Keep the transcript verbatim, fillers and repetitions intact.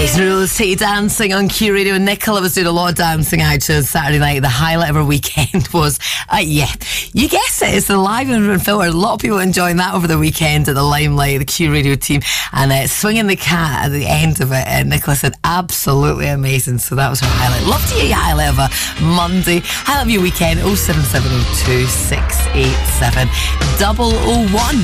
Jason Rules, Take You Dancing on Q Radio. Nicola was doing a lot of dancing actually on Saturday night. The highlight of her weekend was, uh, yeah, you guess it, it's the live in Filter. A lot of people enjoying that over the weekend at the Limelight, the Q Radio team, and uh, swinging the cat at the end of it. And Nicola said, absolutely amazing. So that was her highlight. Love to hear your highlight of a Monday. Highlight of your weekend, oh seven seven oh two, six eight seven, oh oh one.